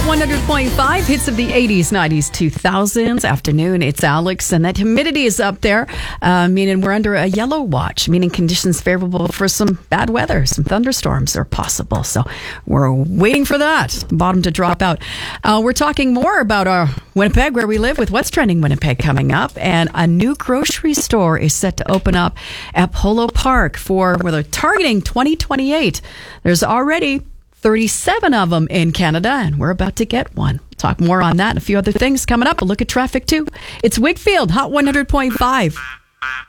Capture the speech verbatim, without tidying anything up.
one hundred point five, hits of the eighties, nineties, two thousands. Afternoon, it's Alex, and that humidity is up there, uh, meaning we're under a yellow watch, meaning conditions favorable for some bad weather. Some thunderstorms are possible, so we're waiting for that bottom to drop out. Uh, we're talking more about our Winnipeg, where we live, with What's Trending Winnipeg coming up, and a new grocery store is set to open up at Polo Park for, where they're targeting twenty twenty-eight. There's already thirty-seven of them in Canada, and we're about to get one. Talk more on that and a few other things coming up. A look at traffic, too. It's Wakefield, Hot one hundred point five.